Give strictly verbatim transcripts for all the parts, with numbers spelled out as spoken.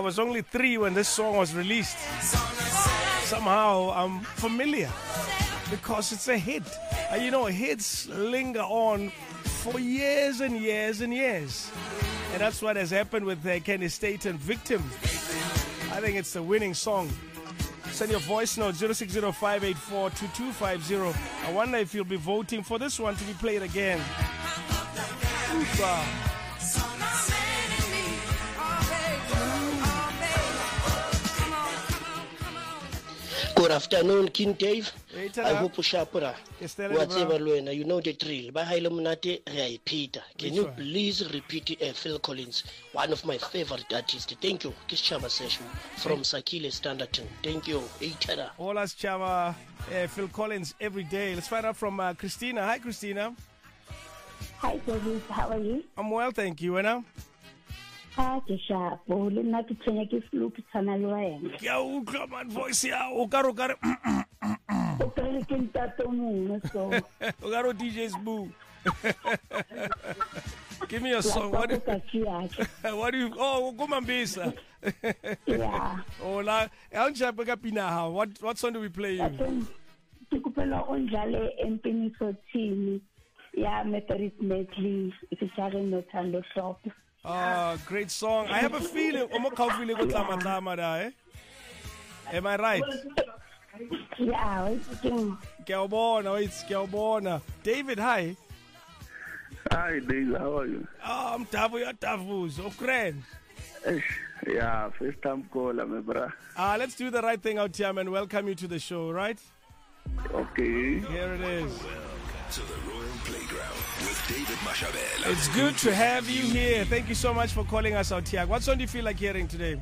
was only three when this song was released. Somehow I'm familiar because it's a hit. And you know, hits linger on for years and years and years. And that's what has happened with uh, Kenny Staton, Victim. I think it's the winning song. Send your voice note zero six zero five eight four two two five zero. I wonder if you'll be voting for this one to be played again. Ooh, Good afternoon, King Dave. Hey, I hope you sharpera. Whatever, Luena, you know the drill. Bahayla Munate, Ray Peter. Can Which you one? please repeat uh, Phil Collins, one of my favorite artists? Thank you. Kiss Chama session from Sakile Standerton. Thank you. Hey, Tada. all us Chava, uh, Phil Collins every day. Let's find out from uh, Christina. Hi, Christina. Hi, David. How are you? I'm well, thank you. And now? Ah, ke shapo. Le nna ke tshwenya ke flu ke tshwana le wena. Ya utlwa man voice ya o ka ro ka re O kare ke ntate mongwe so. o ka ro D J's boo. Give me a song. What do, what do you Oh, go Mambisa. Yeah. Oh la, e ntsha ka pina ha. What what song do we play you? Ke kopela o njale empiniso team. Ya Methodist medley. Featuring Nothando Shop. Ah, great song. I have a feeling omo khawfile go tlama tlama da eh. Am I right? Yeah, it's Ke a bona, it's ke a bona. David, hi. Hi, Dave. How are you? Ah, I'm Tavu, ya Tavu's. Okren. Yeah, first time caller, my bro. Ah, let's do the right thing out here and welcome you to the show, right? Okay. Here it is. To the Royal Playground with David Mashabela. It's good to have you here. Thank you so much for calling us out here. What song do you feel like hearing today?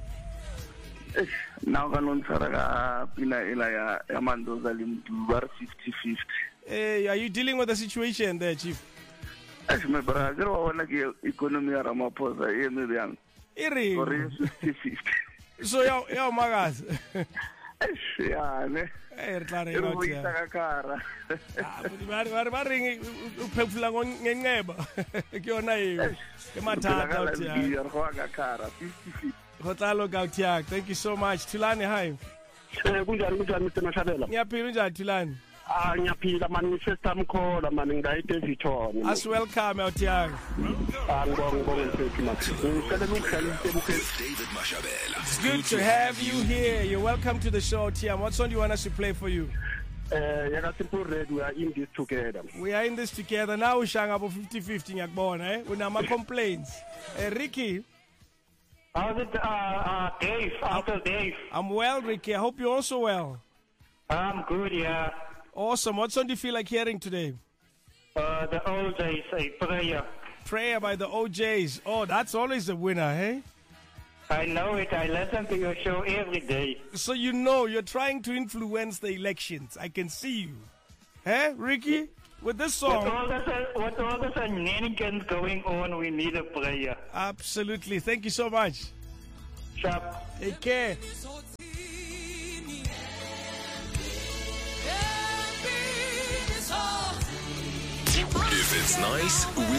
Now kanon saraga pina ila ya Yamandoza limdubar fifty fifty. Hey, are you dealing with the situation there, Chief? Esh, my brother, gero wana ki economy ya Ramaphosa ye maybe yang. Iri. Or fifty fifty. So ya ya magas. Esh, ya ne. Eh, re tla re Ero out here. boisa ka kara. Ah, ba ba ba ring u phefula ngenqeba. Ke yona eo. Ke mathata out here. Ya go ka kara fifty fifty. Hotalo Gautiak. Thank you so much. Tulani, hi. Eh kunjani kunjani Mister Mashabela? Ngiyaphila unjani Tulani? Ah ngiyaphila man first time caller man ngayi David Thoni. As welcome out here. Ah ngibonga ngibonga mfethu man. Ngicela ukudlala isebuke. David Mashabela. It's good to have you here. You're welcome to the show, Tiam. What song do you want us to play for you? Eh yaka simple red we are in this together. We are in this together now. Ushanga abo fifty fifty ngiyakubona eh. Unama complaints. Eh, Ricky. How's it uh, uh Dave, Uncle Dave? I'm well, Ricky. I hope you're also well. I'm good, yeah. Awesome. What song do you feel like hearing today? Uh the old days, a prayer. Prayer by the O Js. Oh, that's always a winner, hey? I know it. I listen to your show every day. So you know you're trying to influence the elections. I can see you. Hey, Ricky? With this With song. all this, with all this shenanigans going on, we need a prayer. Absolutely. Thank you so much. Sharp. Take care. If it's nice, we